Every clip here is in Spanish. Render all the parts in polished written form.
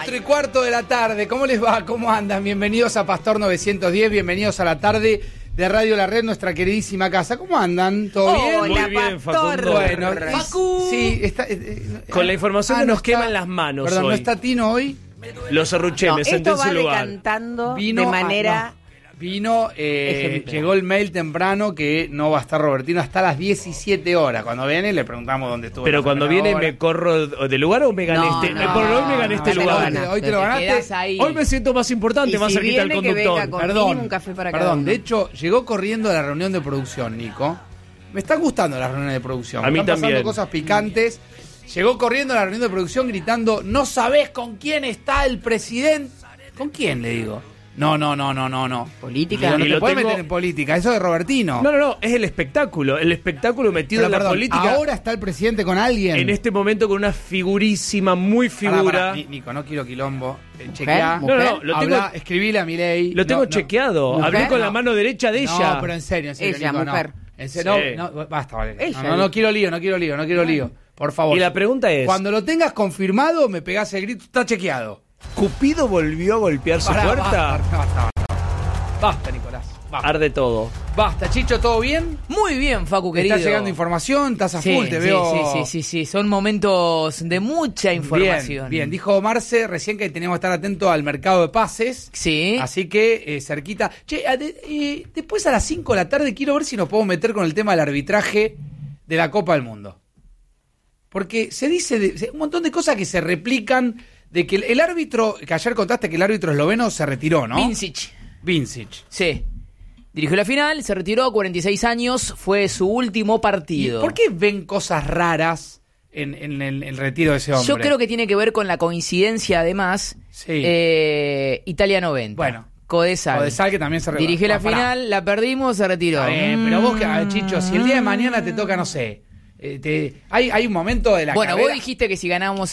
4:15 de la tarde. ¿Cómo les va? ¿Cómo andan? Bienvenidos a Pastor 910, bienvenidos a la tarde de Radio La Red, nuestra queridísima casa. ¿Cómo andan? ¿Todo bien? Hola, Muy bien, Pastor. Facundo. Bueno, Facu. sí, está, Con la información que no nos está- quema en las manos Perdón, hoy. ¿no está Tino hoy? Lo cerruché, No, me senté esto en va su lugar. decantando Vino, de manera... Vino, ejemplar. llegó el mail temprano que no va a estar Robertino hasta las 17 horas. Cuando viene le preguntamos dónde estuvo. Pero la cuando primera viene hora. me corro de lugar o me gané No, este. no, Por hoy me gané este te lo lugar. ganaste, Hoy te lo ganaste. quedás ahí. Hoy me siento más importante, Y más si cerquita del viene, que venga conductor. con mínimo un café para cada Perdón, uno. de hecho, llegó corriendo a la reunión de producción, Nico. Me están gustando las reuniones de producción. A mí Están pasando también. cosas picantes. Llegó corriendo a la reunión de producción gritando, ¿no sabés con quién está el presidente? ¿Con quién, le digo? No. Política. Digo, no Y te lo puedes tengo- meter en política, eso de Robertino. No, es el espectáculo metido Pero, en la perdón, política. ahora está el presidente con alguien. En este momento con una figurísima, muy Pará, figura. Nico, no quiero quilombo. Chequeá. ¿Mujer? No, lo tengo, Habla, escribile a Milei. lo tengo No, no. chequeado. ¿Mujer? Hablé con No. la mano derecha de ella. No, pero en serio, Ella, Nico, mujer. No. En serio, Sí. no, basta, Valeria. Ella. No quiero lío. Por favor. Y la pregunta es: Cuando lo tengas confirmado, me pegás el grito, está chequeado. ¿Cupido volvió a golpear su Pará, puerta? Basta, Nicolás. Basta. Arde todo. Basta, Chicho, ¿todo bien? Muy bien, Facu, ¿Te querido. está llegando información? ¿Estás a Sí, full? Te sí, veo. sí. Son momentos de mucha información. Bien. Dijo Marce recién que teníamos que estar atentos al mercado de pases. Sí. Así que cerquita. Che, después a las 5 de la tarde quiero ver si nos podemos meter con el tema del arbitraje de la Copa del Mundo. Porque se dice un montón de cosas que se replican de que el árbitro, que ayer contaste que el árbitro esloveno se retiró, ¿no? Vincic. Sí. Dirigió la final, se retiró a 46 años, fue su último ¿Y partido. por qué ven cosas raras en el retiro de ese hombre? Yo creo que tiene que ver con la coincidencia, además, Sí. Italia 90. Bueno. Codesal. Codesal que también se retiró. Dirigió la Pará. final, la perdimos, se retiró. Está bien, pero vos, Chicho, si el día de mañana te toca, no sé, hay un momento de la Bueno, carrera. vos dijiste que si ganábamos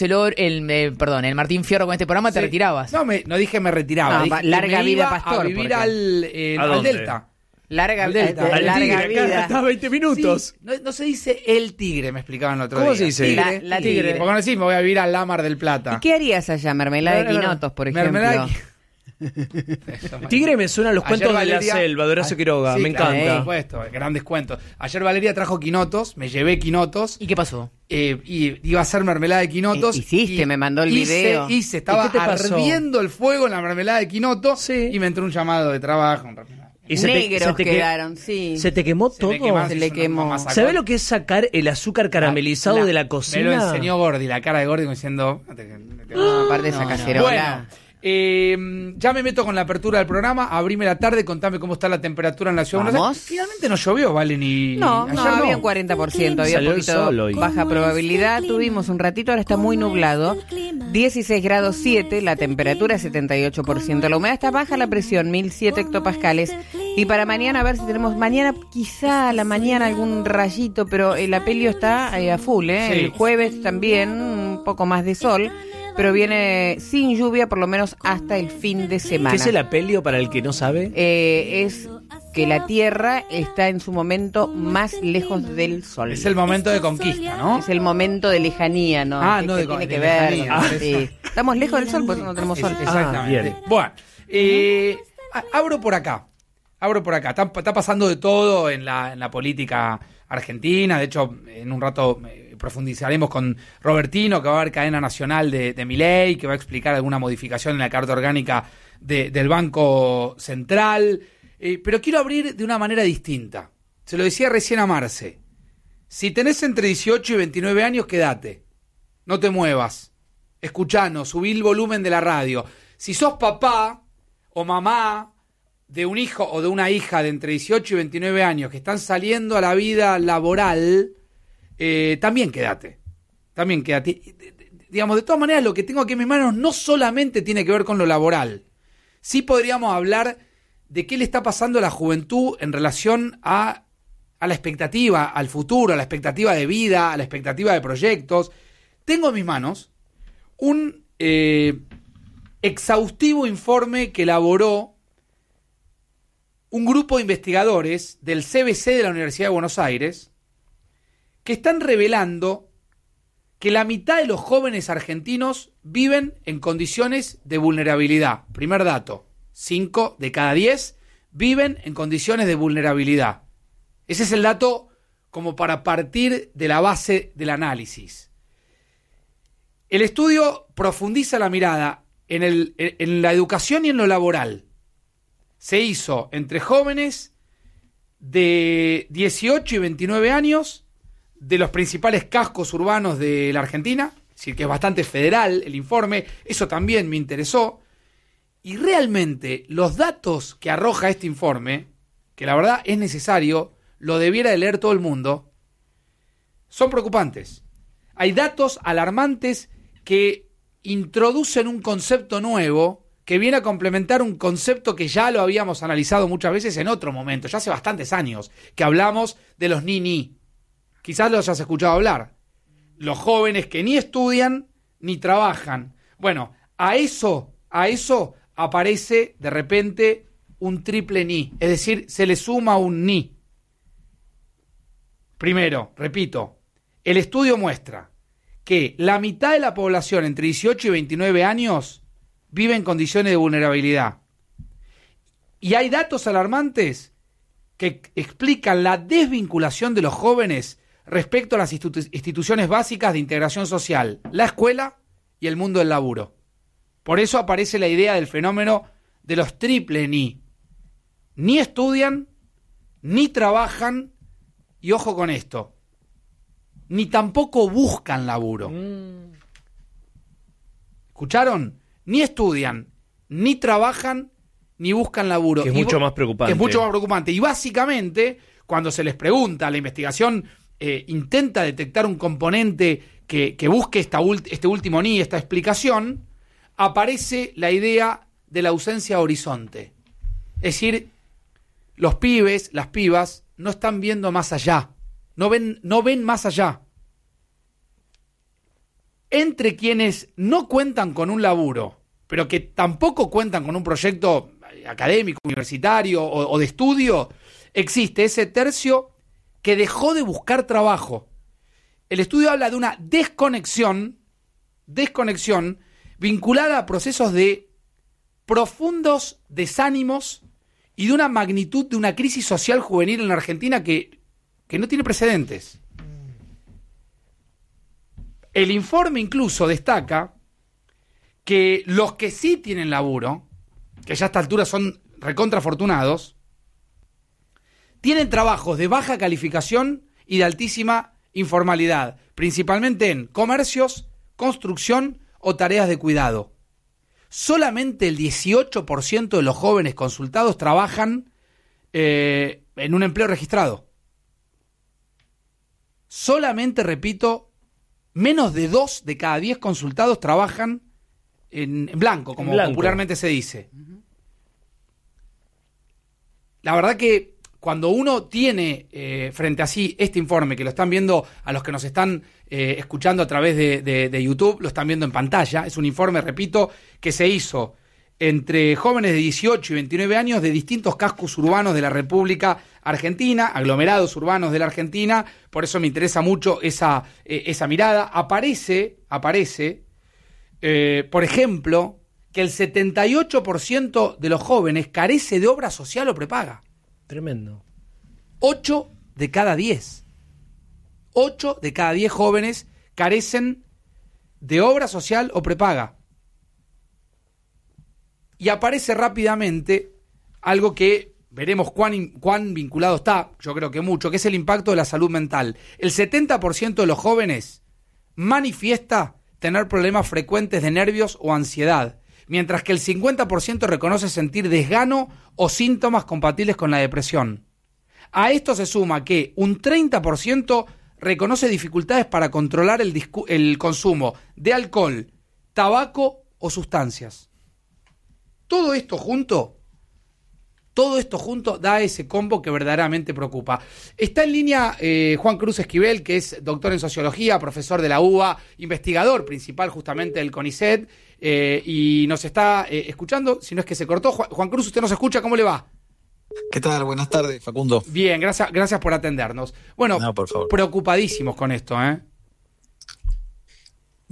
el Martín Fierro con este programa te Sí. retirabas. No dije me retiraba. No, dije que larga me vida, iba Pastor, a vivir porque- al ¿A dónde? Delta. Larga, Al Delta. Al larga tigre, acá vida. está 20 minutos. Sí, no se dice el tigre, me explicaban el otro ¿Cómo día. se dice? Tigre. La tigre. Porque no decís me voy a vivir al Lamar del Plata. ¿Y qué harías allá? Mermelada de No, no, no. quinotos, por ejemplo. Mermelada de Tigre me suena a los Ayer cuentos de Valeria- la selva, de Horacio Quiroga. Sí, Me claro, encanta. por supuesto, grandes cuentos. Ayer Valeria trajo quinotos, me llevé quinotos. ¿Y qué pasó? Y iba a hacer mermelada de quinotos. Hiciste, me mandó el video. Hice, estaba ¿Y qué te pasó? ardiendo el fuego en la mermelada de quinoto. Sí. Y me entró un llamado de trabajo. Y Negros que- quedaron, sí. ¿Se te quemó todo? Se le quemó. ¿Sabés lo que es sacar el azúcar caramelizado de la Me cocina? lo enseñó Gordi, la cara de Gordi como diciendo... No, aparte de esa No, no. cacerola. Bueno, ya me meto con la apertura del programa. Abrime la tarde, contame cómo está la temperatura en la ciudad de Buenos Vamos. Aires. Finalmente no llovió, ¿vale? No, ayer había un 40%, había Salió el poquito sol hoy. baja probabilidad, tuvimos un ratito, ahora está muy nublado, 16 grados 7, la temperatura 78%, la humedad está baja, la presión 1007 hectopascales, y para mañana a ver si tenemos, mañana quizá a la mañana algún rayito, pero el apelio está a full, Sí. el jueves también un poco más de sol, pero viene sin lluvia por lo menos hasta el fin de semana. ¿Qué es el apelio para el que no sabe? Es que la Tierra está en su momento más lejos del Sol. Es el momento de conquista, ¿no? Es el momento de lejanía, ¿no? Ah, Que no, tiene de que ver. lejanía, ¿no? por Sí. eso. Estamos lejos del Sol, por eso no tenemos sol. Exactamente. bien. Bueno, abro por acá. Está pasando de todo en la política argentina. De hecho, en un rato profundizaremos con Robertino, que va a haber cadena nacional de Milei, que va a explicar alguna modificación en la carta orgánica del Banco Central. Pero quiero abrir de una manera distinta. Se lo decía recién a Marce. Si tenés entre 18 y 29 años, quédate. No te muevas. Escuchanos, subí el volumen de la radio. Si sos papá o mamá de un hijo o de una hija de entre 18 y 29 años que están saliendo a la vida laboral, también quédate. Digamos, de todas maneras, lo que tengo aquí en mis manos no solamente tiene que ver con lo laboral. Sí podríamos hablar de qué le está pasando a la juventud en relación a la expectativa, al futuro, a la expectativa de vida, a la expectativa de proyectos. Tengo en mis manos un exhaustivo informe que elaboró un grupo de investigadores del CBC de la Universidad de Buenos Aires que están revelando que la mitad de los jóvenes argentinos viven en condiciones de vulnerabilidad. Primer dato, 5 de cada 10 viven en condiciones de vulnerabilidad. Ese es el dato como para partir de la base del análisis. El estudio profundiza la mirada en la educación y en lo laboral. Se hizo entre jóvenes de 18 y 29 años, de los principales cascos urbanos de la Argentina, es decir, que es bastante federal el informe, eso también me interesó, y realmente los datos que arroja este informe, que la verdad es necesario, lo debiera de leer todo el mundo, son preocupantes. Hay datos alarmantes que introducen un concepto nuevo que viene a complementar un concepto que ya lo habíamos analizado muchas veces en otro momento, ya hace bastantes años, que hablamos de los ni-ni. Quizás los hayas escuchado hablar. Los jóvenes que ni estudian ni trabajan. Bueno, a eso aparece de repente un triple ni. Es decir, se le suma un ni. Primero, repito, el estudio muestra que la mitad de la población entre 18 y 29 años vive en condiciones de vulnerabilidad. Y hay datos alarmantes que explican la desvinculación de los jóvenes respecto a las instituciones básicas de integración social, la escuela y el mundo del laburo. Por eso aparece la idea del fenómeno de los triple ni. Ni estudian, ni trabajan, y ojo con esto, ni tampoco buscan laburo. ¿Escucharon? Ni estudian, ni trabajan, ni buscan laburo. Que es mucho más preocupante. Es mucho más preocupante. Y básicamente, cuando se les pregunta, la investigación intenta detectar un componente que busque este último ni, esta explicación, aparece la idea de la ausencia de horizonte. Es decir, los pibes, las pibas, no están viendo más allá. No ven más allá. Entre quienes no cuentan con un laburo, pero que tampoco cuentan con un proyecto académico, universitario o de estudio, existe ese tercio que dejó de buscar trabajo. El estudio habla de una desconexión vinculada a procesos de profundos desánimos y de una magnitud de una crisis social juvenil en la Argentina que no tiene precedentes. El informe incluso destaca que los que sí tienen laburo, que ya a esta altura son recontrafortunados, tienen trabajos de baja calificación y de altísima informalidad, principalmente en comercios, construcción o tareas de cuidado. Solamente el 18% de los jóvenes consultados trabajan en un empleo registrado. Solamente, repito, menos de 2 de cada 10 consultados trabajan en blanco, como popularmente se dice. La verdad que cuando uno tiene frente a sí este informe, que lo están viendo a los que nos están escuchando a través de YouTube, lo están viendo en pantalla, es un informe, repito, que se hizo entre jóvenes de 18 y 29 años de distintos cascos urbanos de la República Argentina, aglomerados urbanos de la Argentina, por eso me interesa mucho esa mirada. Aparece, por ejemplo, que el 78% de los jóvenes carece de obra social o prepaga. Tremendo. 8 de cada 10. 8 de cada 10 jóvenes carecen de obra social o prepaga. Y aparece rápidamente algo que veremos cuán vinculado está, yo creo que mucho, que es el impacto de la salud mental. El 70% de los jóvenes manifiesta tener problemas frecuentes de nervios o ansiedad, mientras que el 50% reconoce sentir desgano o síntomas compatibles con la depresión. A esto se suma que un 30% reconoce dificultades para controlar el consumo de alcohol, tabaco o sustancias. Todo esto junto da ese combo que verdaderamente preocupa. Está en línea Juan Cruz Esquivel, que es doctor en sociología, profesor de la UBA, investigador principal justamente del CONICET, y nos está escuchando, si no es que se cortó. Juan Cruz, ¿usted nos escucha? ¿Cómo le va? ¿Qué tal? Buenas tardes, Facundo. Bien, gracias por atendernos. Bueno, no, por favor. Preocupadísimos con esto, ¿eh?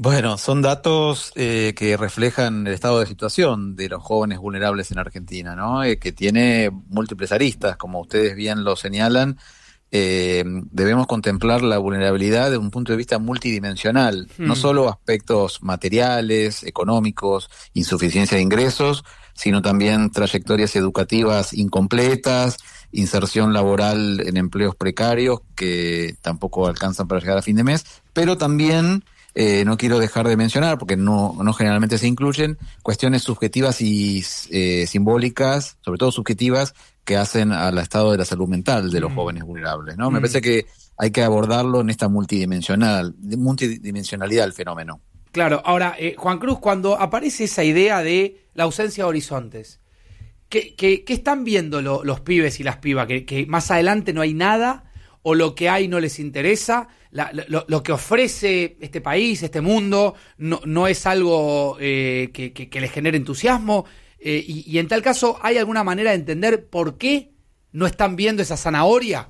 Bueno, son datos que reflejan el estado de situación de los jóvenes vulnerables en Argentina, ¿no? Que tiene múltiples aristas, como ustedes bien lo señalan. Debemos contemplar la vulnerabilidad desde un punto de vista multidimensional, no solo aspectos materiales, económicos, insuficiencia de ingresos, sino también trayectorias educativas incompletas, inserción laboral en empleos precarios que tampoco alcanzan para llegar a fin de mes, pero también no quiero dejar de mencionar, porque no generalmente se incluyen, cuestiones subjetivas y simbólicas, sobre todo subjetivas, que hacen al estado de la salud mental de los jóvenes vulnerables, ¿no? Me parece que hay que abordarlo en esta multidimensionalidad del fenómeno. Claro, ahora, Juan Cruz, cuando aparece esa idea de la ausencia de horizontes, ¿qué están viendo los pibes y las pibas? ¿Que más adelante no hay nada? ¿O lo que hay no les interesa? Lo que ofrece este país, este mundo, no es algo que les genere entusiasmo? Y en tal caso, ¿hay alguna manera de entender por qué no están viendo esa zanahoria?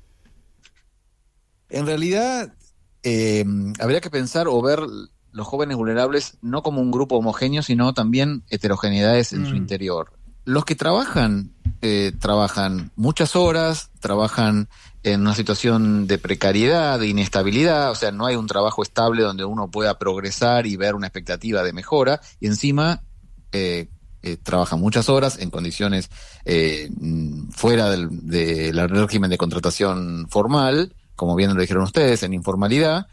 En realidad, habría que pensar o ver los jóvenes vulnerables no como un grupo homogéneo, sino también heterogeneidades en su interior. Los que trabajan muchas horas, trabajan en una situación de precariedad, de inestabilidad, o sea, no hay un trabajo estable donde uno pueda progresar y ver una expectativa de mejora, y encima trabajan muchas horas en condiciones fuera del régimen de contratación formal, como bien lo dijeron ustedes, en informalidad,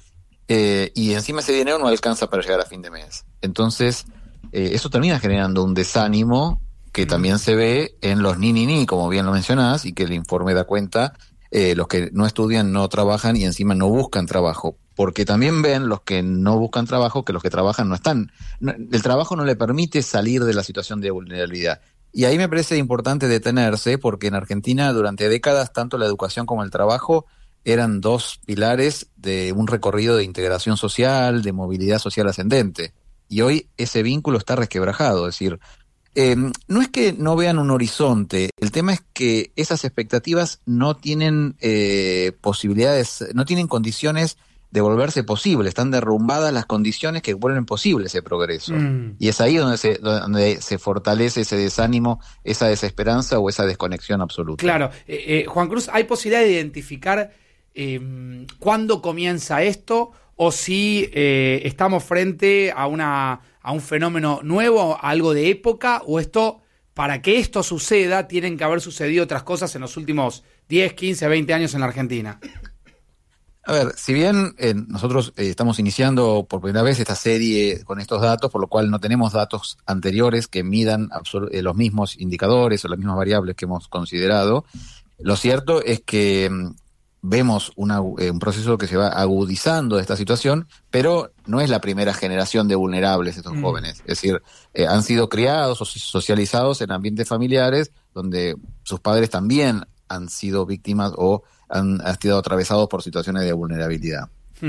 y encima ese dinero no alcanza para llegar a fin de mes. Entonces, eso termina generando un desánimo que también se ve en los ni, como bien lo mencionás, y que el informe da cuenta, los que no estudian no trabajan y encima no buscan trabajo, porque también ven los que no buscan trabajo que los que trabajan no están. El trabajo no le permite salir de la situación de vulnerabilidad. Y ahí me parece importante detenerse, porque en Argentina durante décadas tanto la educación como el trabajo eran dos pilares de un recorrido de integración social, de movilidad social ascendente. Y hoy ese vínculo está resquebrajado, es decir, no es que no vean un horizonte, el tema es que esas expectativas no tienen posibilidades, no tienen condiciones de volverse posible, están derrumbadas las condiciones que vuelven posible ese progreso. Y es ahí donde se fortalece ese desánimo, esa desesperanza o esa desconexión absoluta. Claro, Juan Cruz, ¿hay posibilidad de identificar cuándo comienza esto o si estamos frente a un fenómeno nuevo, a algo de época, o esto, para que esto suceda, tienen que haber sucedido otras cosas en los últimos 10, 15, 20 años en la Argentina? A ver, si bien nosotros estamos iniciando por primera vez esta serie con estos datos, por lo cual no tenemos datos anteriores que midan los mismos indicadores o las mismas variables que hemos considerado, lo cierto es que vemos un proceso que se va agudizando de esta situación, pero no es la primera generación de vulnerables estos jóvenes. Es decir, han sido criados o socializados en ambientes familiares donde sus padres también han sido víctimas o han sido atravesados por situaciones de vulnerabilidad.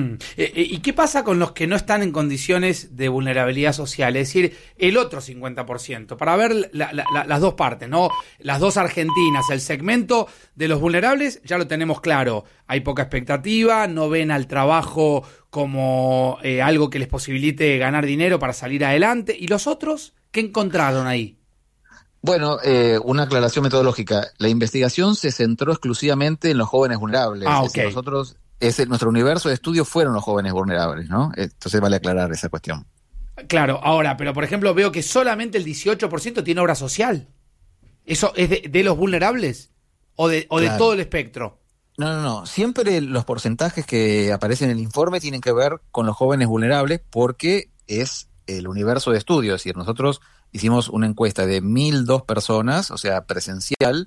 ¿Y qué pasa con los que no están en condiciones de vulnerabilidad social? Es decir, el otro 50%, para ver las dos partes, ¿no? Las dos Argentinas, el segmento de los vulnerables ya lo tenemos claro. Hay poca expectativa, no ven al trabajo como algo que les posibilite ganar dinero para salir adelante. ¿Y los otros qué encontraron ahí? Bueno, una aclaración metodológica. La investigación se centró exclusivamente en los jóvenes vulnerables. Ok. Nosotros... nuestro universo de estudio fueron los jóvenes vulnerables, ¿no? Entonces vale aclarar esa cuestión. Claro, ahora, pero por ejemplo veo que solamente el 18% tiene obra social. ¿Eso es de los vulnerables? ¿O de todo el espectro? No. Siempre los porcentajes que aparecen en el informe tienen que ver con los jóvenes vulnerables porque es el universo de estudio. Es decir, nosotros hicimos una encuesta de 1.002 personas, o sea, presencial,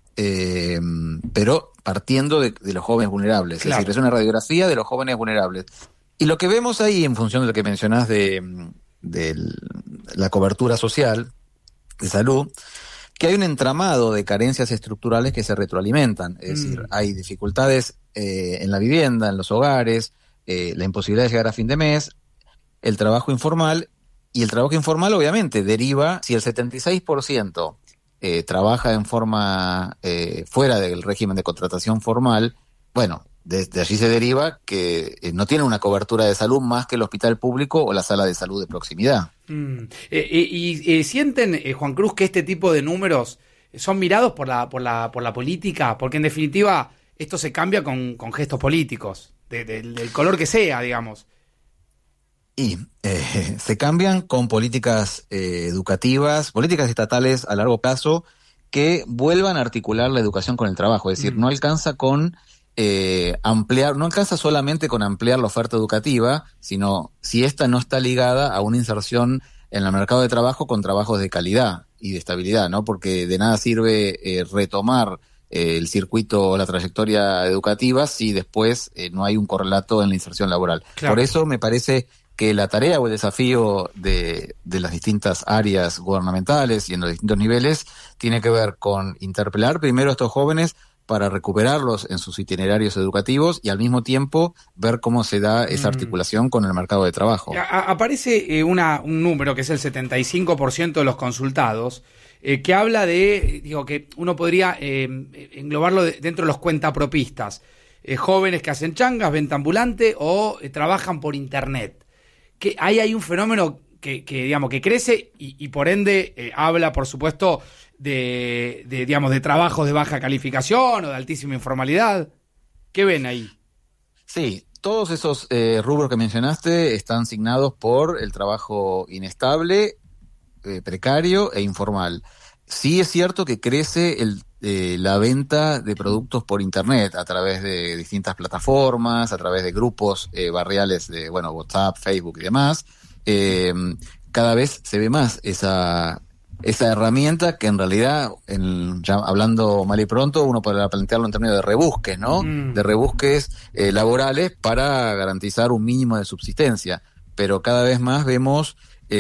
pero partiendo de los jóvenes vulnerables. Claro. Es decir, es una radiografía de los jóvenes vulnerables. Y lo que vemos ahí, en función de lo que mencionás de la cobertura social de salud, que hay un entramado de carencias estructurales que se retroalimentan. Es decir, hay dificultades en la vivienda, en los hogares, la imposibilidad de llegar a fin de mes, el trabajo informal, y el trabajo informal obviamente deriva, si el 76% trabaja en forma fuera del régimen de contratación formal, bueno, de allí se deriva que no tienen una cobertura de salud más que el hospital público o la sala de salud de proximidad. ¿Y sienten, Juan Cruz, que este tipo de números son mirados por la política? Porque en definitiva esto se cambia con gestos políticos, del color que sea, digamos. Y se cambian con políticas educativas, políticas estatales a largo plazo que vuelvan a articular la educación con el trabajo. Es decir, no alcanza con no alcanza solamente con ampliar la oferta educativa, sino si esta no está ligada a una inserción en el mercado de trabajo con trabajos de calidad y de estabilidad, ¿no? Porque de nada sirve retomar el circuito o la trayectoria educativa si después no hay un correlato en la inserción laboral. Claro. Por eso me parece que la tarea o el desafío de las distintas áreas gubernamentales y en los distintos niveles tiene que ver con interpelar primero a estos jóvenes para recuperarlos en sus itinerarios educativos y al mismo tiempo ver cómo se da esa articulación con el mercado de trabajo. Aparece un número que es el 75% de los consultados, que habla de, que uno podría englobarlo dentro de los cuentapropistas, jóvenes que hacen changas, venta ambulante o trabajan por internet. Que ahí hay un fenómeno que crece y por ende habla, por supuesto, de trabajos de baja calificación o de altísima informalidad. ¿Qué ven ahí? Sí, todos esos rubros que mencionaste están signados por el trabajo inestable, precario e informal. Sí es cierto que crece la venta de productos por internet a través de distintas plataformas, a través de grupos barriales de WhatsApp, Facebook y demás. Cada vez se ve más esa herramienta que en realidad, ya hablando mal y pronto, uno podrá plantearlo en términos de rebusques, ¿no? De rebusques laborales para garantizar un mínimo de subsistencia. Pero cada vez más vemos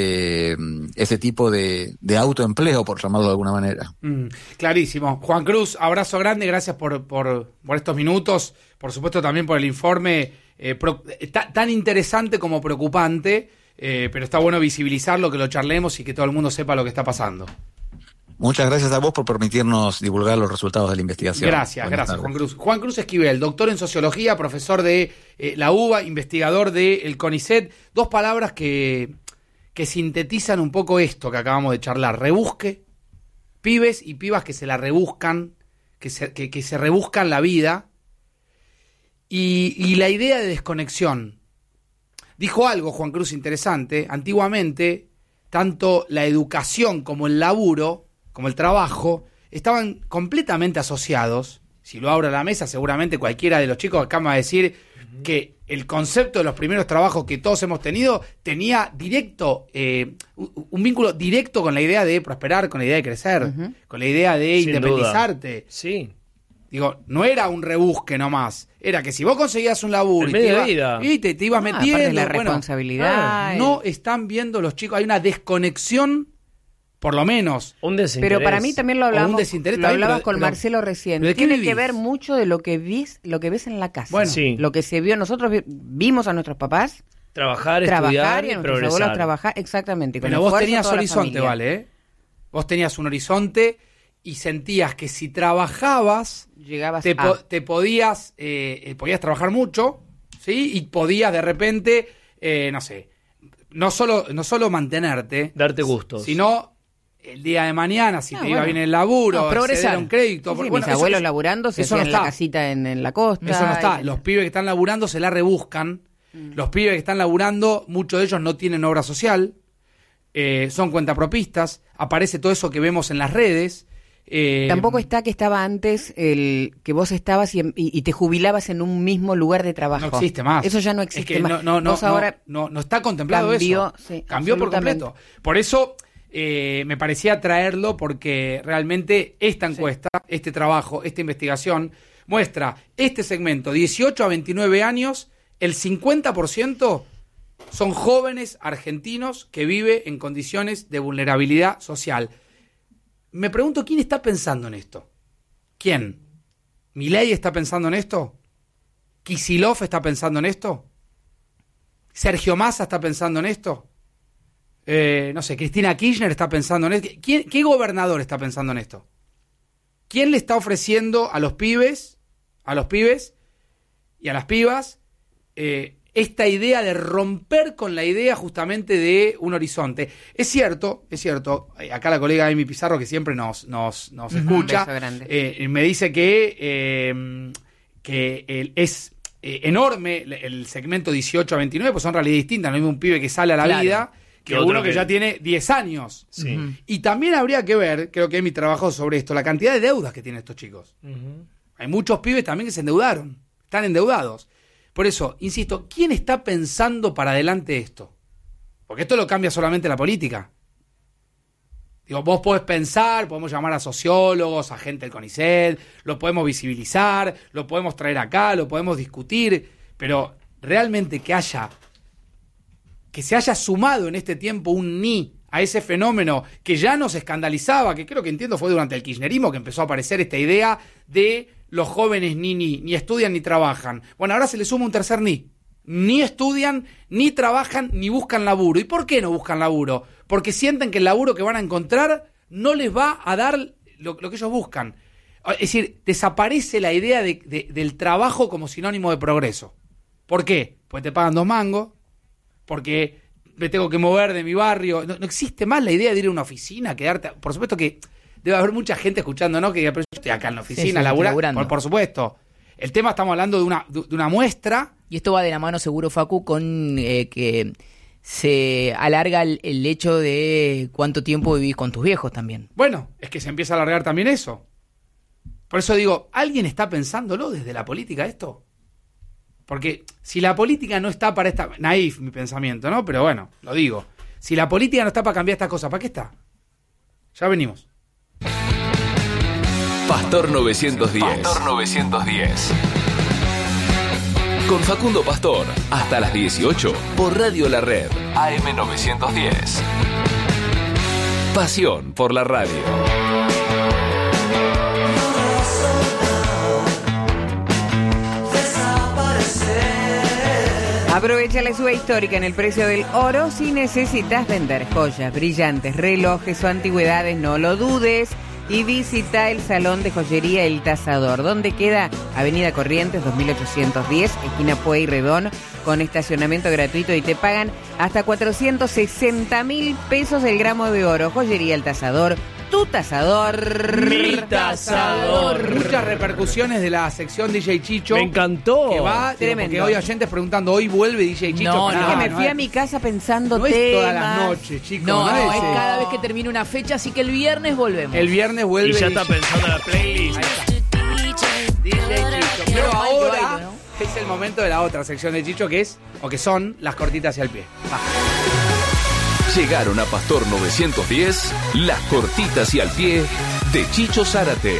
ese tipo de autoempleo, por llamarlo de alguna manera. Clarísimo. Juan Cruz, abrazo grande, gracias por estos minutos, por supuesto también por el informe tan interesante como preocupante, pero está bueno visibilizarlo, que lo charlemos y que todo el mundo sepa lo que está pasando. Muchas gracias a vos por permitirnos divulgar los resultados de la investigación. Gracias, Juan Cruz. Juan Cruz Esquivel, doctor en Sociología, profesor de la UBA, investigador del CONICET. Dos palabras que sintetizan un poco esto que acabamos de charlar. Rebusque, pibes y pibas que se la rebuscan, que se rebuscan la vida, y la idea de desconexión. Dijo algo Juan Cruz interesante. Antiguamente, tanto la educación como el laburo, como el trabajo, estaban completamente asociados. Si lo abro a la mesa, seguramente cualquiera de los chicos acá me va a decir que el concepto de los primeros trabajos que todos hemos tenido tenía un vínculo directo con la idea de prosperar, con la idea de crecer, con la idea de Sin independizarte. duda. Sí. No era un rebusque nomás, era que si vos conseguías un laburo y te ibas metiendo, la responsabilidad. No están viendo los chicos, hay una desconexión, por lo menos. Un desinterés. Pero para mí también lo hablamos con pero, Marcelo recién. ¿de qué Tiene vivís? que ver mucho de lo que ves en la casa. Bueno, sí. Lo que se vio, nosotros vimos a nuestros papás Trabajar, estudiar y a y nuestros progresar. abuelos trabajar, exactamente. Con pero vos esfuerzo, tenías toda la horizonte, familia. ¿vale? Vos tenías un horizonte y sentías que si trabajabas, Llegabas podías trabajar mucho, ¿sí? Y podías de repente, no solo mantenerte, Darte gustos. sino el día de mañana, si te iba bien el laburo, progresar. acceder a un crédito. Sí, Porque, mis abuelos laburando se eso hacían no la está. casita en la costa. Eso no está. Los pibes que están laburando se la rebuscan. Los pibes que están laburando, muchos de ellos no tienen obra social, son cuentapropistas, aparece todo eso que vemos en las redes. Tampoco está que estaba antes el que vos estabas y te jubilabas en un mismo lugar de trabajo. No existe más. Eso ya no existe es que más. No, ahora no está contemplado cambió, eso. sí, Cambió por absolutamente. completo. Por eso me parecía traerlo, porque realmente esta encuesta, este trabajo, esta investigación muestra este segmento, 18 a 29 años, el 50% son jóvenes argentinos que viven en condiciones de vulnerabilidad social. Me pregunto, ¿quién está pensando en esto? ¿Quién? ¿Milei está pensando en esto? ¿Kicillof está pensando en esto? ¿Sergio Massa está pensando en esto? Cristina Kirchner está pensando en esto. ¿Qué gobernador está pensando en esto? ¿Quién le está ofreciendo a los pibes y a las pibas esta idea de romper con la idea justamente de un horizonte. Es cierto, acá la colega Amy Pizarro, que siempre nos escucha, me dice que es enorme el segmento 18 a 29, pues son realidades distintas, no hay un pibe que sale a la vida que uno que ya tiene 10 años. Sí. Y también habría que ver, creo que Amy trabajó sobre esto, la cantidad de deudas que tienen estos chicos. Hay muchos pibes también que se endeudaron, están endeudados. Por eso, insisto, ¿quién está pensando para adelante esto? Porque esto lo cambia solamente la política. Digo, vos podés pensar, podemos llamar a sociólogos, a gente del CONICET, lo podemos visibilizar, lo podemos traer acá, lo podemos discutir, pero realmente que se haya sumado en este tiempo un ni a ese fenómeno que ya nos escandalizaba, que creo que entiendo fue durante el kirchnerismo que empezó a aparecer esta idea de los jóvenes ni estudian ni trabajan. Bueno, ahora se le suma un tercer ni. Ni estudian, ni trabajan, ni buscan laburo. ¿Y por qué no buscan laburo? Porque sienten que el laburo que van a encontrar no les va a dar lo que ellos buscan. Es decir, desaparece la idea del trabajo como sinónimo de progreso. ¿Por qué? Porque te pagan 2 mangos, porque me tengo que mover de mi barrio. No existe más la idea de ir a una oficina, quedarte. Por supuesto que debe haber mucha gente escuchando, ¿no? Que diga, pero yo estoy acá en la oficina, laburando. Por supuesto. El tema, estamos hablando de una muestra. Y esto va de la mano, seguro, Facu, con que se alarga el hecho de cuánto tiempo vivís con tus viejos también. Bueno, es que se empieza a alargar también eso. Por eso digo, ¿alguien está pensándolo desde la política esto? Porque si la política no está para esta... Naif mi pensamiento, ¿no? Pero bueno, lo digo. Si la política no está para cambiar estas cosas, ¿para qué está? Ya venimos. Pastor 910. Pastor 910. Con Facundo Pastor, hasta las 18, por Radio La Red, AM 910. Pasión por la radio. Aprovecha la suba histórica en el precio del oro si necesitas vender joyas, brillantes, relojes o antigüedades, no lo dudes. Y visita el Salón de Joyería El Tasador, donde queda Avenida Corrientes 2810, esquina Pueyrredón, con estacionamiento gratuito y te pagan hasta 460.000 pesos el gramo de oro. Joyería El Tasador, tu tasador. Mi tasador. Muchas repercusiones de la sección DJ Chicho. Me encantó. Que va, tremendo. Porque hoy oyentes preguntando, ¿hoy vuelve DJ Chicho? Es que me fui a mi casa pensando no temas. Es todas las noches, chicos. No, es es cada vez que termina una fecha, así que el viernes volvemos. El viernes vuelve. Y ya está pensando en la playlist. Ahí está. DJ Chicho. Pero ahora bailo, ¿no? es el momento de la otra sección de Chicho, que son las cortitas hacia el pie. Va. Llegaron a Pastor 910, las cortitas y al pie de Chicho Zárate.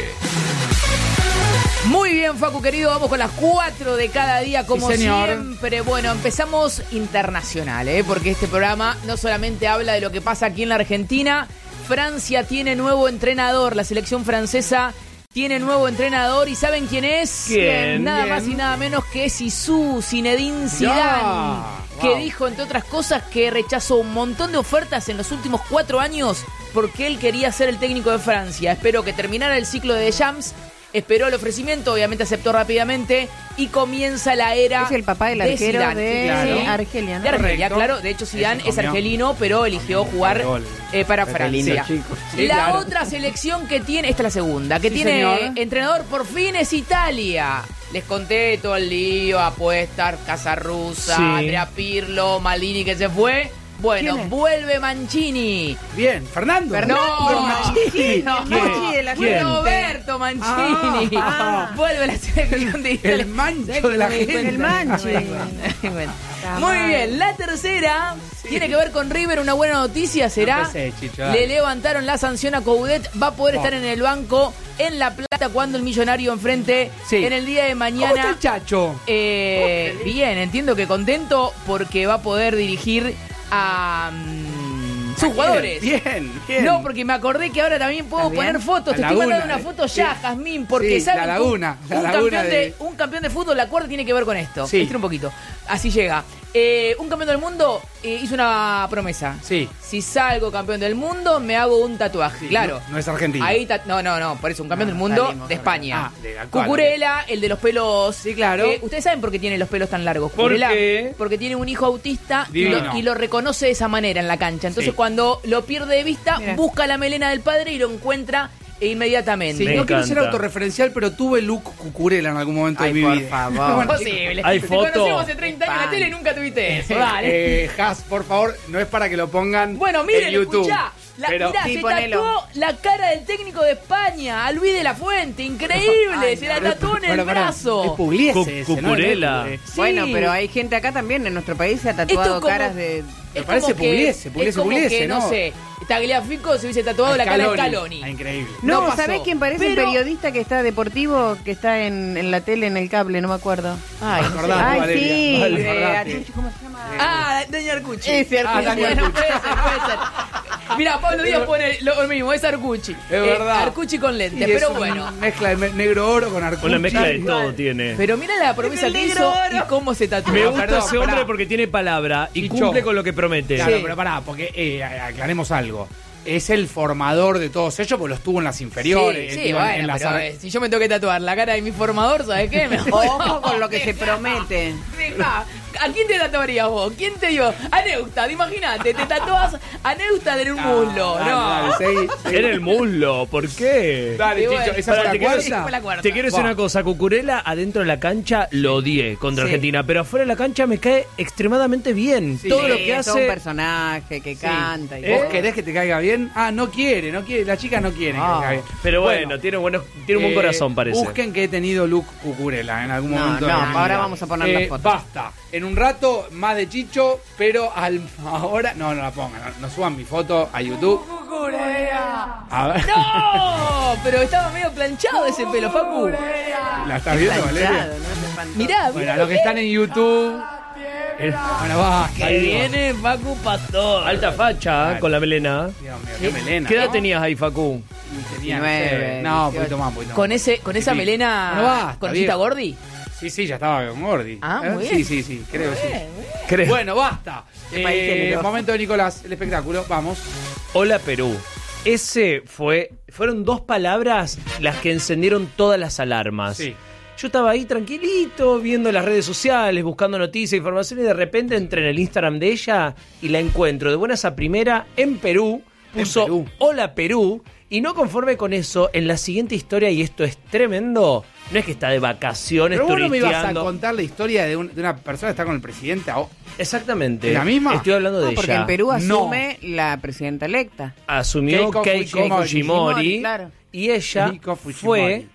Muy bien, Facu querido, vamos con las 4 de cada día como Sí, señor. siempre. Bueno, empezamos internacional, porque este programa no solamente habla de lo que pasa aquí en la Argentina. Francia tiene nuevo entrenador, la selección francesa tiene nuevo entrenador. ¿Y saben quién es? ¿Quién? Nada más y nada menos que Zinedine Zidane, que dijo, entre otras cosas, que rechazó un montón de ofertas en los últimos 4 años porque él quería ser el técnico de Francia. Esperó que terminara el ciclo de Deschamps, esperó el ofrecimiento, obviamente aceptó rápidamente y comienza la era. Es el papá del arquero Zidane. de Argelia, ¿no? De Argelia, Correcto. claro. De hecho, Zidane es argelino, pero eligió jugar para Francia. Sí, La claro. otra selección que tiene, esta es la segunda, que Sí, tiene señor. entrenador por fin es Italia. Les conté todo el lío, apuestas, Casa Rusa, Sí. Andrea Pirlo, Maldini que se fue. Bueno, ¿Quién es? vuelve Mancini. Bien, Fernando. No, Mancini. no, Mancini de la ¿Quién? gente. Roberto Mancini. Vuelve la selección de Italia. El mancho de la gente. El manche. Bueno. Muy bien, la tercera tiene que ver con River. Una buena noticia será. No empecé, Chicho, dale. Le levantaron la sanción a Coudet. Va a poder estar en el banco en La Plata cuando el Millonario enfrente Sí. en el día de ¿Cómo está mañana. el Chacho? Bien, entiendo que contento porque va a poder dirigir a sus jugadores. Bien. No, porque me acordé que ahora también puedo ¿Está bien? poner fotos. Te La estoy laguna, mandando una foto ya, sí. Jazmín, porque Sí, saben la laguna, que la laguna de- un campeón de fútbol, la cuarta tiene que ver con esto. Sí. Estira un poquito. Así llega. Un campeón del mundo hizo una promesa. Sí. Si salgo campeón del mundo, me hago un tatuaje. Sí, Claro. No es Argentina. Ahí no, por eso, un campeón del mundo salimos, de España. Ah, de actual, Cucurella, el de los pelos. Sí, claro. ¿Ustedes saben por qué tiene los pelos tan largos? ¿Por Cucurella? qué? Porque tiene un hijo autista Divino. y lo reconoce de esa manera en la cancha. Entonces, Sí. cuando lo pierde de vista, Mira. busca la melena del padre y lo encuentra inmediatamente. Sí, Me no quiero ser encanta. autorreferencial, pero tuve look Cucurella en algún momento Ay, de mi por vida. favor. Bueno, Imposible. Hay Te foto. conocemos hace 30 años en la tele y nunca tuviste eso. Dale. Has, por favor, no es para que lo pongan Bueno, miren, en YouTube. escuchá. Pero Mirá, Sí, se ponelo. tatuó la cara del técnico de España, a Luis de la Fuente. Increíble, Ay, se no. la tatuó en el Bueno, pará, brazo. Es Pugliese ese, ¿no? Cucurella. Sí. Bueno, pero hay gente acá también, en nuestro país, se ha Esto tatuado como- caras de... Me Es parece como que- Pugliese, es como que, ¿no? no sé, Tagliafico se hubiece tatuado la cara de Scaloni. Ah, increíble. No, pasó. ¿sabés quién parece Pero- el periodista que está deportivo, que está en la tele, en el cable? No me acuerdo. Ay, no sé. Acordate, Ay, Valeria. sí, Vale, acordate. Artucci, ¿cómo se llama? Ah, Dani Arcucci. Ese Arcucci. Dani Bueno, Arcucci. puede ser. Mirá, Pablo Díaz pone lo mismo, es Arcucci. Es verdad. Arcucci con lentes, Y es pero una bueno. mezcla de negro oro con Arcucci. Una mezcla de Igual. todo tiene. Pero mira la promesa el que negro hizo oro. y cómo se tatuó. Me No, gusta perdón, ese hombre pará. porque tiene palabra y Chicho. cumple con lo que promete. Claro, Sí. pero pará, porque aclaremos algo. Es el formador de todos ellos, porque los tuvo en las inferiores. Sí, el sí, tipo bueno, en las pero si yo me tengo que tatuar la cara de mi formador, ¿sabes qué? Ojo con lo que se promete. Dejá. ¿A quién te tatuarías vos? ¿Quién te dio? A Neustad, imagínate, te tatuás a Neustad en un muslo. Dale, No. dale, seguí, seguí. En el muslo, ¿por qué? Dale, Y Chicho, bueno, esa fue Pará, la te quiero cuarta. Fue la cuarta. Te quiero decir Va. una cosa, Cucurella adentro de la cancha lo odié contra Sí. Argentina, pero afuera de la cancha me cae extremadamente bien. Sí. Todo lo Sí, que es todo un hace. personaje que canta. Y ¿Vos todo. querés que te caiga bien? Ah, no quiere, la chica no quiere que Ah. te caiga bien. Pero bueno, tiene un buen corazón, parece. Busquen que he tenido look Cucurella en algún No, momento. no, de mi ahora vida. vamos a poner las fotos. Basta. En un rato más de Chicho, pero ahora. No la pongan. No suban mi foto a YouTube. A ver. ¡No! Pero estaba medio planchado ese pelo, Facu. ¿La estás viendo, Valeria? Planchado, ¿no? Es espantoso. Mirá, Bueno, mirá los que están en YouTube. Bueno, basta. que viene Facu Pastor. Alta facha, Dale. con la melena. Dios mío, qué melena. ¿Qué edad ¿no? tenías ahí, Facu? Tenía, 19, no, un 18. poquito más, un poquito más. Con esa Sí. melena No basta, conejita viejo. Gordi. Sí, ya estaba con Gordi. Ah, muy Sí, bien. sí, creo que sí. Creo. Bueno, basta. Qué país generoso. Momento de Nicolás, el espectáculo. Vamos. Hola, Perú. Fueron dos palabras las que encendieron todas las alarmas. Sí. Yo estaba ahí tranquilito, viendo las redes sociales, buscando noticias, información, y de repente entré en el Instagram de ella y la encuentro de buenas a primera en Perú. Puso Perú. Hola Perú. Y no conforme con eso, en la siguiente historia, y esto es tremendo, no es que está de vacaciones, Pero vos no me ibas a turisteando. contar la historia de una persona que está con el presidente. Exactamente. ¿La misma? Estoy hablando de No, porque ella. en Perú No. asume la presidenta electa. Asumió Keiko Fujimori, claro. y ella Keiko Fujimori. fue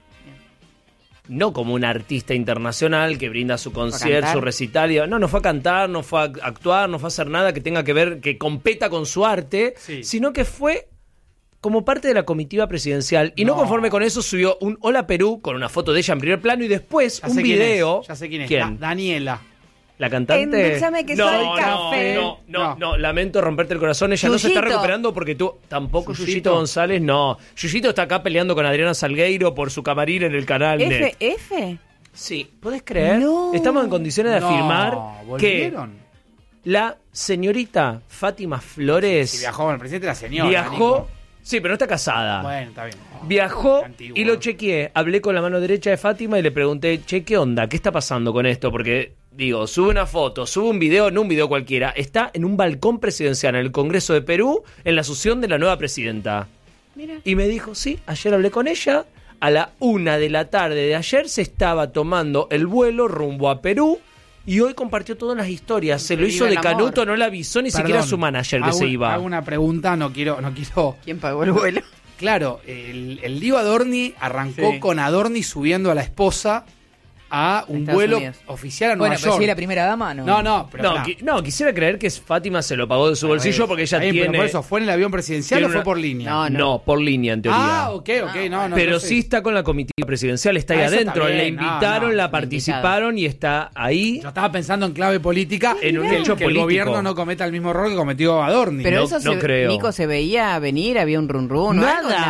no como una artista internacional que brinda su concierto, cantar? su recital. No fue a cantar, no fue a actuar, no fue a hacer nada que tenga que ver, que competa con su arte, Sí. sino que fue como parte de la comitiva presidencial. Y no, No. conforme con eso, subió un Hola Perú con una foto de ella en primer plano y después Ya un sé quién video. es, ya sé quién es. ¿Quién? Daniela. ¿La cantante? Endulzame que soy café. No, lamento romperte el corazón. Ella no se está Yuyito. recuperando porque tú... Tampoco Yuyito. Yuyito González, no. Yuyito está acá peleando con Adriana Salgueiro por su camarín en el canal Net. ¿FF? Sí, ¿podés creer? No. Estamos en condiciones de No, afirmar que ¿volvieron? la señorita Fátima Flores Si viajó con el presidente, la señora. viajó... Nico. Sí, pero no está casada. Bueno, está bien. Viajó Antiguo. y lo chequeé. Hablé con la mano derecha de Fátima y le pregunté, che, ¿qué onda? ¿Qué está pasando con esto? Porque, digo, sube una foto, sube un video, no un video cualquiera. Está en un balcón presidencial en el Congreso de Perú, en la asunción de la nueva presidenta. Mira. Y me dijo, sí, ayer hablé con ella. A la 1 de la tarde de ayer se estaba tomando el vuelo rumbo a Perú. Y hoy compartió todas las historias. Se lo Viva hizo de el amor. Canuto, no le avisó ni siquiera a su manager que se iba. Hago una pregunta, no quiero. ¿Quién pagó el vuelo? Claro, el Divo Adorni arrancó Sí. con Adorni subiendo a la esposa a un Estados vuelo Unidos. oficial a Nueva Bueno, pero York. si es la primera dama, ¿no? No, pero No, pará. quisiera creer que Fátima se lo pagó de su bolsillo porque ella Está bien, tiene... pero por eso, ¿fue en el avión presidencial tiene o fue una- por línea? No, No, por línea en teoría. Ah, ok, no. Pero entonces- sí está con la comitiva presidencial, está ahí Ah, eso adentro. está La bien, invitaron, no, la participaron y está ahí. Yo estaba pensando en clave política, En un que, hecho que el político. gobierno no cometa el mismo error que cometió Adorni. Pero No- eso no creo. Nico se veía venir, había un run run o algo, Nada.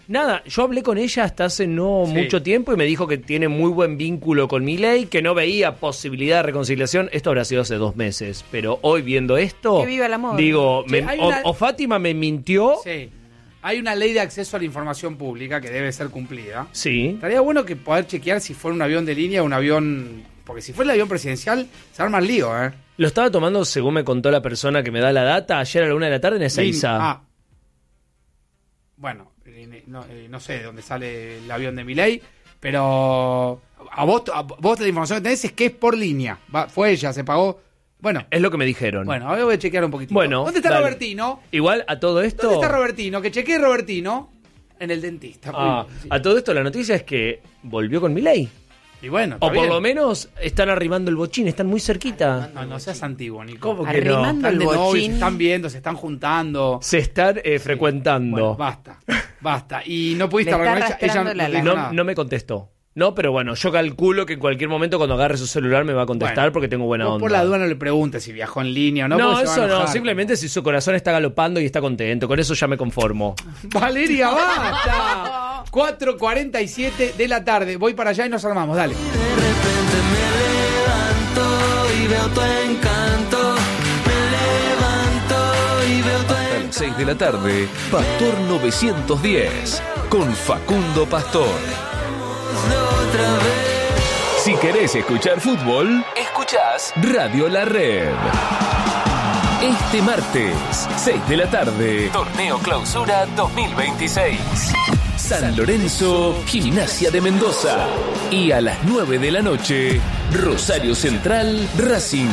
Nada, yo hablé con ella hasta hace no mucho tiempo y me dijo que tiene muy buen vínculo con Milei, que no veía posibilidad de reconciliación. Esto habrá sido hace 2 meses, pero hoy viendo esto, que viva el amor. Digo, Sí, o Fátima me mintió. Sí. Hay una ley de acceso a la información pública que debe ser cumplida. Sí. Estaría bueno que poder chequear si fuera un avión de línea o un avión... Porque si fuera el avión presidencial, se arma el lío, ¿eh? Lo estaba tomando, según me contó la persona que me da la data, ayer a la 1 de la tarde en Ezeiza. Bueno, no sé de dónde sale el avión de Milei, pero a vos la información que tenés es que es por línea. Fue ella, se pagó. Bueno, Es lo que me dijeron. bueno, ahora voy a chequear un poquitito. Bueno, ¿Dónde está dale. Robertino? Igual a todo esto... ¿Dónde está Robertino? Que chequee Robertino en el dentista. Sí. A todo esto la noticia es que volvió con Milei. Y bueno, está O por bien. lo menos están arrimando el bochín, están muy cerquita. No seas antiguo, Nico. ¿Cómo que no? Arrimando Están el de novios, se bochín. están viendo, se están juntando. Se están frecuentando. Bueno, basta. Y no pudiste Le hablar está con ella. Ella arrastrando no la te dijo lana. nada. No me contestó. No, pero bueno, yo calculo que en cualquier momento cuando agarre su celular me va a contestar Bueno, porque tengo buena vos onda. por la duda no le preguntes si viajó en línea o no. No, porque se va a eso no, enojar. simplemente si su corazón está galopando y está contento, con eso ya me conformo. Valeria, basta. 4:47 de la tarde. Voy para allá y nos armamos, dale. De repente me levanto y veo tu encanto. Me levanto y veo tu Hasta las 6 de la tarde, Pastor 910, con Facundo Pastor. otra vez. Si querés escuchar fútbol, escuchás Radio La Red. Este martes, 6 de la tarde, Torneo Clausura 2026. San Lorenzo, Gimnasia de Mendoza. Y a las 9 de la noche, Rosario Central, Racing.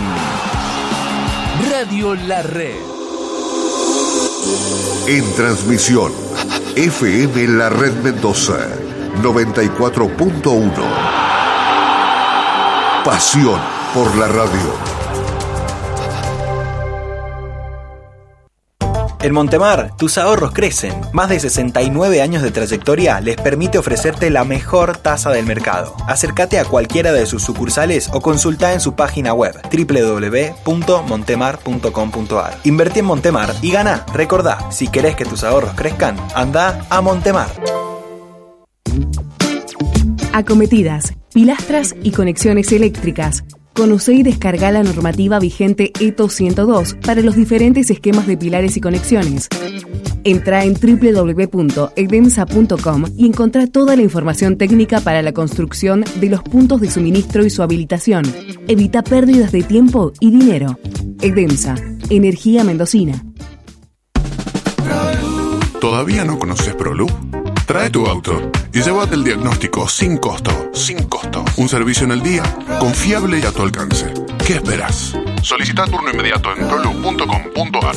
Radio La Red. En transmisión, FM La Red Mendoza, 94.1. Pasión por la radio. En Montemar, tus ahorros crecen. Más de 69 años de trayectoria les permite ofrecerte la mejor tasa del mercado. Acércate a cualquiera de sus sucursales o consulta en su página web www.montemar.com.ar. Invertí en Montemar y gana. Recordá, si querés que tus ahorros crezcan, anda a Montemar. Acometidas, pilastras y conexiones eléctricas. Conoce y descarga la normativa vigente ETO 102 para los diferentes esquemas de pilares y conexiones. Entra en www.edemsa.com y encontrá toda la información técnica para la construcción de los puntos de suministro y su habilitación. Evita pérdidas de tiempo y dinero. Edemsa, energía mendocina. ¿Todavía no conoces ProLoop? Trae tu auto y llévate el diagnóstico sin costo. Sin costo. Un servicio en el día, confiable y a tu alcance. ¿Qué esperas? Solicita turno inmediato en proloop.com.ar.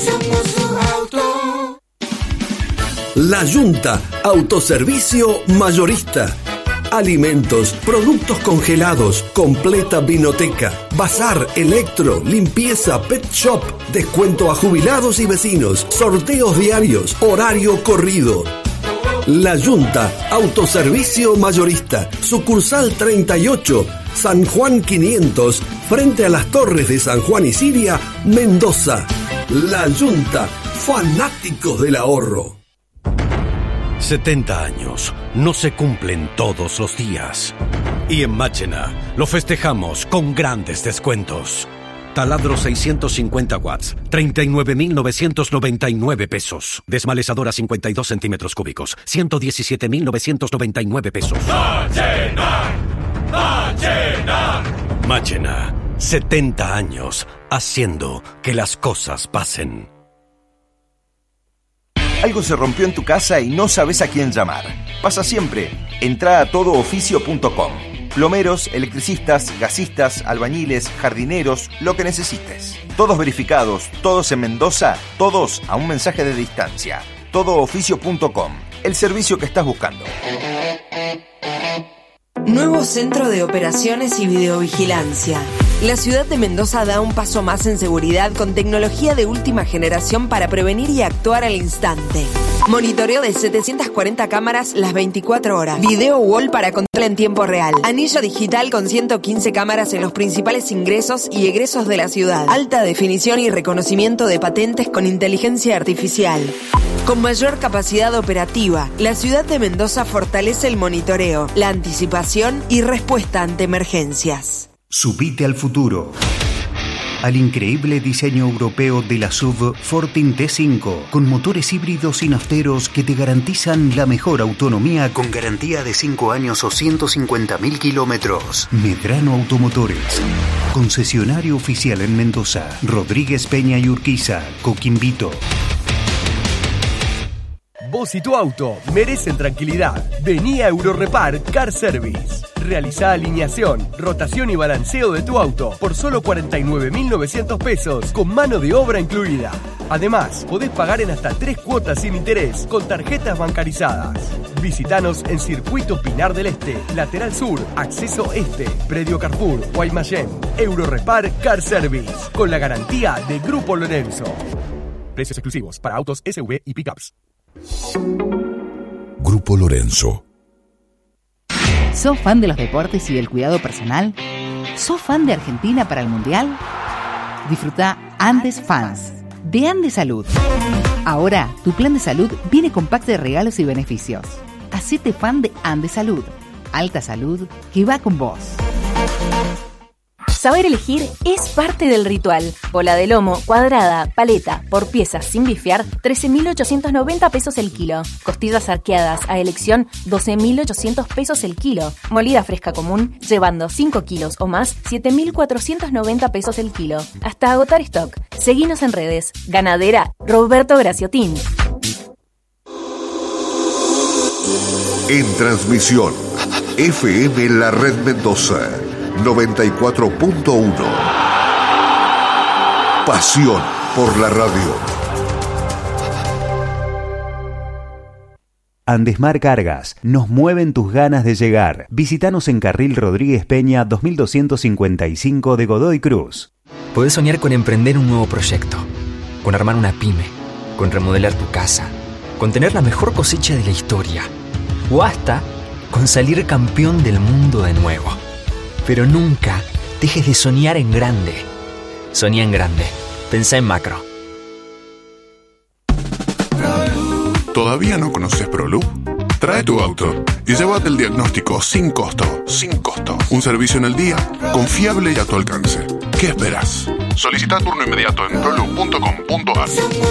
La Yunta, autoservicio mayorista. Alimentos, productos congelados, completa vinoteca, bazar, electro, limpieza, pet shop, descuento a jubilados y vecinos, sorteos diarios, horario corrido. La Yunta, autoservicio mayorista, sucursal 38, San Juan 500, frente a las torres de San Juan y Siria, Mendoza. La Yunta, fanáticos del ahorro. 70 años no se cumplen todos los días. Y en Máchena lo festejamos con grandes descuentos. Taladro 650 watts, 39.999 pesos. Desmalezadora 52 centímetros cúbicos, 117.999 pesos. ¡Máchena! ¡Máchena! Máchena, 70 años haciendo que las cosas pasen. Algo se rompió en tu casa y no sabes a quién llamar. Pasa siempre. Entrá a todooficio.com. Plomeros, electricistas, gasistas, albañiles, jardineros, lo que necesites. Todos verificados, todos en Mendoza, todos a un mensaje de distancia. Todooficio.com. El servicio que estás buscando. Nuevo Centro de Operaciones y Videovigilancia. La ciudad de Mendoza da un paso más en seguridad con tecnología de última generación para prevenir y actuar al instante. Monitoreo de 740 cámaras las 24 horas. Video wall para control en tiempo real. Anillo digital con 115 cámaras en los principales ingresos y egresos de la ciudad. Alta definición y reconocimiento de patentes con inteligencia artificial. Con mayor capacidad operativa, la ciudad de Mendoza fortalece el monitoreo, la anticipación y respuesta ante emergencias. Subite al futuro. Al increíble diseño europeo de la SUV Fortin T5, con motores híbridos y nafteros que te garantizan la mejor autonomía con garantía de 5 años o 150.000 kilómetros. Medrano Automotores, concesionario oficial en Mendoza, Rodríguez Peña y Urquiza, Coquimbo. Vos y tu auto merecen tranquilidad. Vení a Eurorepar Car Service. Realizá alineación, rotación y balanceo de tu auto por solo 49.900 pesos con mano de obra incluida. Además, podés pagar en hasta 3 cuotas sin interés con tarjetas bancarizadas. Visítanos en Circuito Pinar del Este, Lateral Sur, Acceso Este, Predio Carrefour, Guaymallén. Eurorepar Car Service, con la garantía de Grupo Lorenzo. Precios exclusivos para autos SUV y pickups. Grupo Lorenzo. ¿Sos fan de los deportes y del cuidado personal? ¿Sos fan de Argentina para el Mundial? Disfruta Andes Fans de Andes Salud. Ahora, tu plan de salud viene con pack de regalos y beneficios. Hacete fan de Andes Salud. Alta salud que va con vos. Saber elegir es parte del ritual. Bola de lomo, cuadrada, paleta, por piezas sin bifear, 13.890 pesos el kilo. Costillas arqueadas a elección, 12.800 pesos el kilo. Molida fresca común, llevando 5 kilos o más, 7.490 pesos el kilo. Hasta agotar stock. Seguinos en redes. Ganadera Roberto Graciotín. En transmisión, FM La Red Mendoza 94.1. Pasión por la radio. Andesmar Cargas, nos mueven tus ganas de llegar. Visítanos en Carril Rodríguez Peña 2255 de Godoy Cruz. Podés soñar con emprender un nuevo proyecto, con armar una pyme, con remodelar tu casa, con tener la mejor cosecha de la historia, o hasta con salir campeón del mundo de nuevo. Pero nunca dejes de soñar en grande. Soñá en grande. Pensá en macro. ¿Todavía no conoces ProLoop? Trae tu auto y llévate el diagnóstico sin costo. Sin costo. Un servicio en el día, confiable y a tu alcance. ¿Qué esperas? Solicita turno inmediato en proloop.com.ar.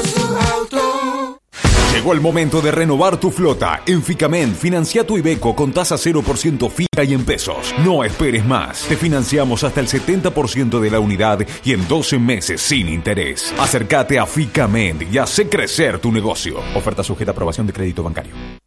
Llegó el momento de renovar tu flota. En Ficamen, financia tu Iveco con tasa 0% fija y en pesos. No esperes más. Te financiamos hasta el 70% de la unidad y en 12 meses sin interés. Acércate a Ficamen y hace crecer tu negocio. Oferta sujeta a aprobación de crédito bancario.